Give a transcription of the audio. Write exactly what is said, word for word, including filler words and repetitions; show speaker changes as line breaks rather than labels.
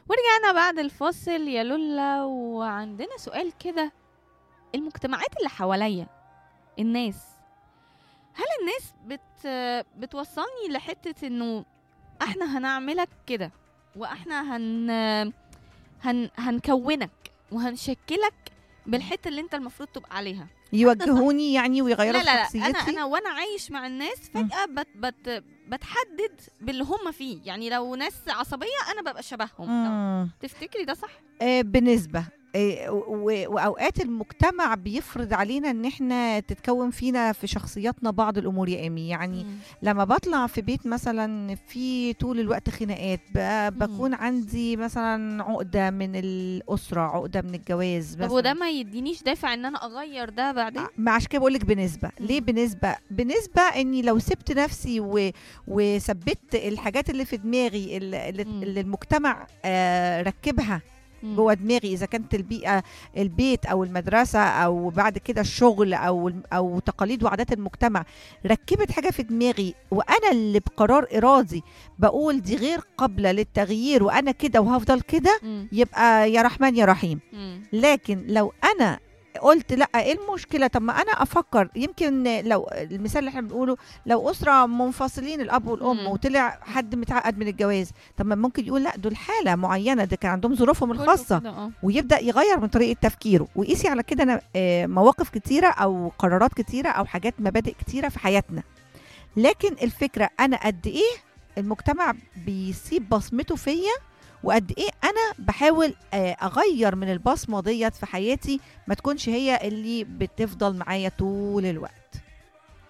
ورجعنا بعد الفاصل يا لولا، وعندنا سؤال كده. المجتمعات اللي حواليا، الناس، هل الناس بت بتوصلني لحتة انه احنا هنعملك كده، واحنا هن هن هنكونك وهنشكلك بالحتة اللي انت المفروض تبقى عليها؟
يوجهوني يعني ويغيروا
لا لا
في
لا، انا
شخصيتي.
انا وانا عايش مع الناس
مم.
فجأة بت بت بتحدد باللي هم فيه. يعني لو ناس عصبية انا ببقى شبههم. لو
مم.
تفتكري ده صح؟
آه، بنسبة. آه، و- وأوقات المجتمع بيفرض علينا إن إحنا تتكون فينا في شخصياتنا بعض الأمور يا إيمي. يعني
مم.
لما بطلع في بيت مثلا في طول الوقت خناقات، ب-
مم.
بكون عندي مثلا عقدة من الأسرة، عقدة من الجواز
طب وده
مثلا.
ما يدينيش دافع ان انا اغير ده بعدين؟
ما عشان كده بقول لك بنسبة. ليه
مم.
بنسبة؟ بنسبة إني لو سبت نفسي و... وثبت الحاجات اللي في دماغي اللي, اللي
مم.
اللي المجتمع آه ركبها
مم.
جوه دماغي، اذا كانت البيئه، البيت او المدرسه او بعد كده الشغل او او تقاليد وعادات المجتمع ركبت حاجه في دماغي، وانا اللي بقرار ارادي بقول دي غير قابله للتغيير وانا كده وهفضل كده،
مم.
يبقى يا رحمن يا رحيم.
مم.
لكن لو انا قلت لا، ايه المشكله؟ طب ما انا افكر، يمكن لو المثال اللي احنا بنقوله، لو اسره منفصلين الاب والام
مم.
وطلع حد متعقد من الجواز، طب ما ممكن يقول لا دول حاله معينه، ده كان عندهم ظروفهم
كله
الخاصه،
كده اه.
ويبدا يغير من طريقه تفكيره. وقيسي على كده أنا آه، مواقف كتيره او قرارات كتيره او حاجات مبادئ كتيره في حياتنا. لكن الفكره انا قد ايه المجتمع بيسيب بصمته فيا، وقد ايه انا بحاول آه، اغير من البصمه ديت في حياتي، ما تكونش هي اللي بتفضل معايا طول الوقت.